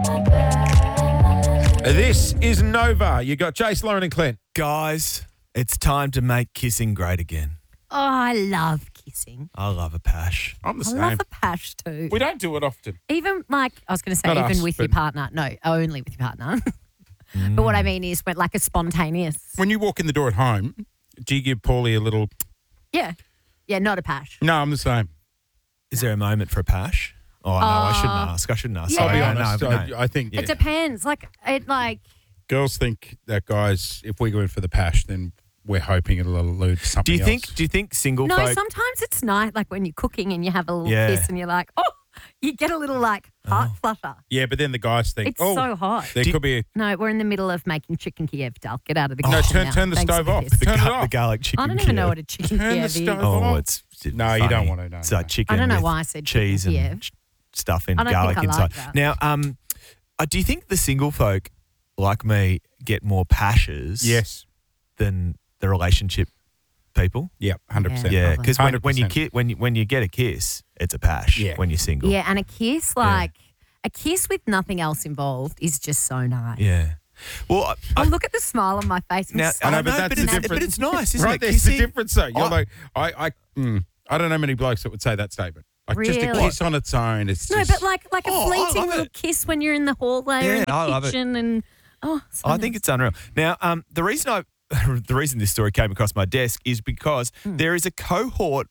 This is Nova. You got Jace, Lauren and Clint. Guys, it's time to make kissing great again. Oh, I love kissing. I love a pash. I'm the I same. love a pash too. We don't do it often. Even like, I was going to say, Not even us, with your but- partner. No, only with your partner. But what I mean is when like a spontaneous. When you walk in the door at home, do you give Paulie a little... Yeah. Yeah, not a pash. No, I'm the same. Is there a moment for a pash? Oh, no, I shouldn't ask. yeah. I'll be Yeah. honest. No. I think It depends. Like, girls think that guys, if we go in for the pash, then we're hoping it'll allude to something else. Do you think single no, folk... sometimes it's nice, like when you're cooking and you have a little Yeah. kiss and you're like, oh, you get a little like heart flutter. Yeah, but then the guys think, It's so hot. there could be a... No, we're in the middle of making chicken Kiev dal. Get out of the No, kitchen now. turn the Thanks stove for off. this. Turn it the off. garlic chicken I don't even know Kiev. what a chicken Turn the Kiev is. stove Oh, off. it's No, you funny. don't want to, no, It's no. like chicken I don't know with why I said cheese chicken and Kiev. stuff and I don't garlic think I like inside. that. Now, do you think the single folk like me get more pashes Yes. than the relationship people? Yeah, 100%. Yeah, because when 100%. when you get a kiss, it's a pash. Yeah. When you're single. Yeah, and a kiss, a kiss with nothing else involved is just so nice. Yeah. Well, Oh, look at the smile on my face. now I know, I but that's the it's, difference. but it's nice, isn't Right, it? there's the Kissing? difference though. You're I- like, I don't know many blokes that would say that statement. Like just a Really? kiss on its own. It's No, just... but like a Oh, I fleeting love little it. kiss when you're in the hallway or in Yeah, I the love it. kitchen and so I think nice. it's unreal. Now, the reason this story came across my desk is because there is a cohort,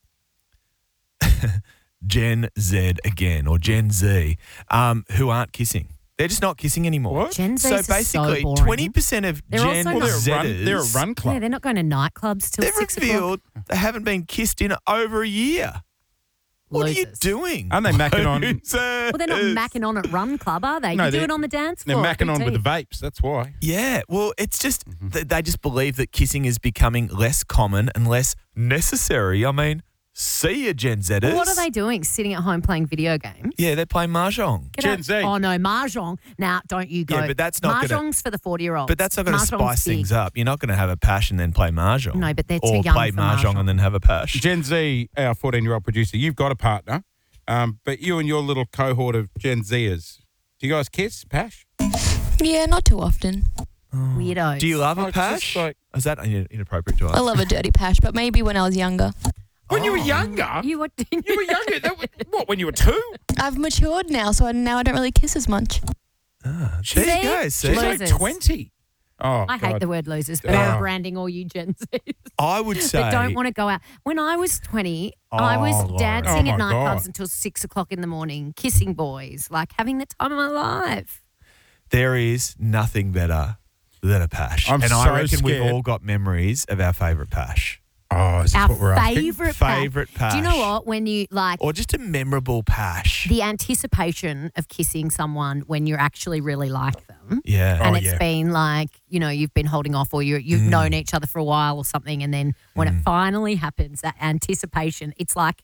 Gen Z again, or Gen Z, who aren't kissing. They're just not kissing anymore. What? Gen Zs So are so basically, boring. 20% of They're Gen also not- Zers, They're a run club. Yeah, they're not going to nightclubs till they've 6 revealed they haven't been kissed in over a year. What are you Losers. doing? Aren't they macking on? Losers. Well, they're not macking on at Run Club, are they? No, you do they're- it on the dance They're floor. macking on with the BT. vapes. That's why. Yeah, well, it's just they just believe that kissing is becoming less common and less necessary. I mean, see ya, Gen Zers. Well, what are they doing? Sitting at home playing video games? Yeah, they're playing mahjong. Get Gen out- Z. Oh, no, Mahjong. Now, don't you go. Yeah, but that's not gonna- Mahjong's for the 40-year-olds. But that's not going to spice things up. You're not going to have a pash and then play mahjong. No, but they're too or young play for mahjong mahjong. and then have a pash. Gen Z, our 14-year-old producer, you've got a partner, but you and your little cohort of Gen Zers, do you guys kiss, pash? Yeah, not too often. Weirdos. Do you love a Like, just pash? like- Is that inappropriate to I ask? love a dirty pash, but maybe when I was younger. When you were younger? You were You were younger? What, when you were 2? I've matured now, so now I don't really kiss as much. There See? you go. See? She's like Losers. 20. Oh, I hate God. the word losers, but Yeah. I'm branding all you Gen Zs. I would say. That don't want to go out. When I was 20, I was Lauren. dancing Oh, at my nightclubs God. until 6 o'clock in the morning, kissing boys, like having the time of my life. There is nothing better than a pash. I'm and so I reckon we've scared. all got memories of our favourite pash. Oh, is this Our what we're asking? favourite Favourite pash. Do you know what? When you like Or just a memorable pash. the anticipation of kissing someone when you actually really like them. Yeah. And Oh, it's yeah. been like, you've been holding off or you've known each other for a while or something. And then when it finally happens, that anticipation, it's like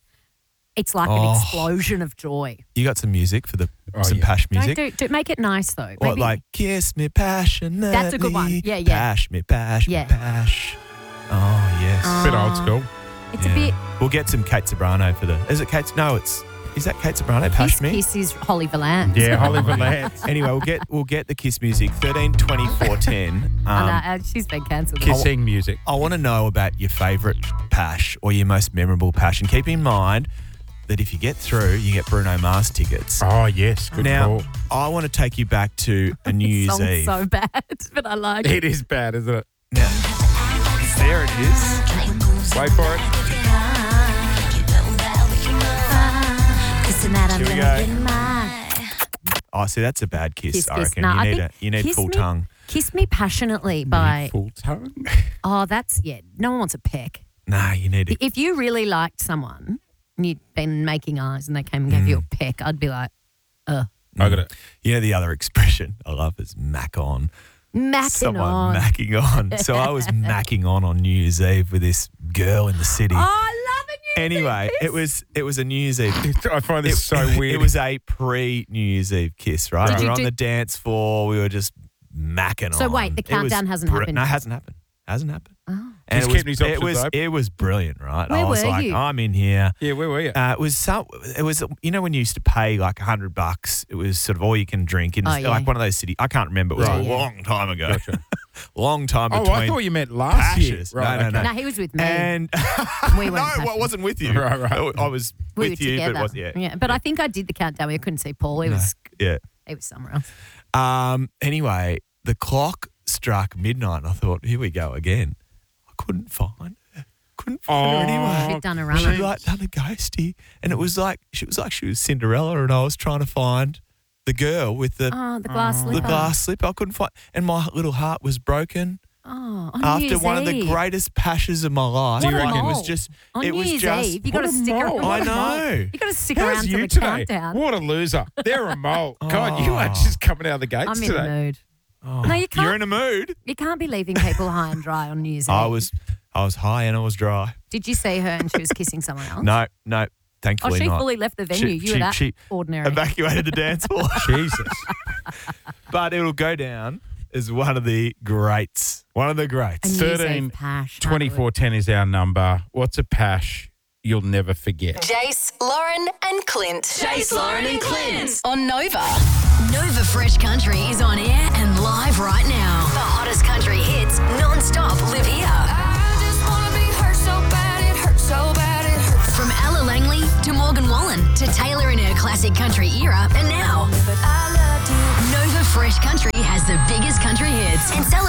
an explosion of joy. You got some music for some yeah. pash music? Don't make it nice though. What, Maybe- like, kiss me passionately. That's a good one. Yeah, yeah. Pash me, pash Yeah. me, pash. Oh, yes. Bit old school. it's a bit We'll get some Kate Sobrano for the... Is it Kate... No, it's... Is that Kate Sobrano? Pash kiss, me? kiss is Holly Valance. Yeah, Hollywood Lance. Anyway, we'll get the kiss music. 13, 24, 10. She's been cancelled. Kissing music. I want to know about your favourite pash or your most memorable pash. And keep in mind that if you get through, you get Bruno Mars tickets. Oh, yes. Good Now, call. I want to take you back to a New Year's Song's Eve. so bad, but I like it. It is bad, isn't it? Now, there it is. Wait for it. Here we go. Oh, see, that's a bad kiss, Kiss, I kiss. reckon. No, I you think need kiss full me- tongue. Kiss me passionately by, Full tongue. no one wants a peck. Nah, you need it. If you really liked someone and you'd been making eyes and they came and gave you a peck, I'd be like, I got it. You know the other expression I love is mac on. macking Someone on. macking on. So I was macking on New Year's Eve with this girl in the city. Oh, I love it. Anyway, it was a New Year's Eve. I find this so weird. It was a pre-New Year's Eve kiss, right? Did We you were on do- the dance floor. We were just macking on. So wait, the It was countdown hasn't happened No, it yet? hasn't happened. Hasn't happened. Oh. And He's it was, keeping his options open. it was brilliant, right? Where I was were like, you? I'm in here. Yeah, where were you? It was you know when you used to pay like $100, it was sort of all you can drink in Oh, yeah. like one of those cities. I can't remember. It was Right. a long time ago. Gotcha. Long time Oh, between. I thought you meant last year. Pashes. Right, No, no, No, he was with me. And We weren't no, I passionate. wasn't with you. Right. I was we with were you, together. but was yeah. But I think I did the countdown. I couldn't see Paul. He was Yeah. somewhere else. Anyway, the clock struck midnight, and I thought, here we go again. I couldn't find her. Couldn't find her anywhere. She'd done a She'd runner. like done a ghosty, and it was like she was Cinderella, and I was trying to find the girl with the Oh, the glass slipper. glass slipper. I couldn't find, and my little heart was broken Oh, on after New one Year's of the Eve. greatest passions of my life. What a Like, it was mole. just, On it New was Year's just. Eve, you got to What a stick mole. around. I know. You got to stick How's around you for the today? countdown. What a loser. They're a mole. God, you are Oh. just coming out of the gates I'm in today. the mood. Oh, No, you can't. You're in a mood. You can't be leaving people high and dry on New Year's Eve. I was high and I was dry. Did you see her and she was kissing someone else? No, Oh, thankfully she not. fully left the venue. You were that ordinary. Evacuated the dance floor. Jesus. But it'll go down as one of the greats. One of the A greats. New Year's 13, Eve pash. 2410 is our number. What's a pash you'll never forget? Jace, Lauren, and Clint. Jace, Lauren, and Clint on Nova. Nova Fresh Country is on air and live right now. The hottest country hits non-stop live here. I just wanna be hurt so bad, it hurts so bad, it hurts. From Ella Langley to Morgan Wallen to Taylor in her classic country era, and now But I loved you. Nova Fresh Country has the biggest country hits and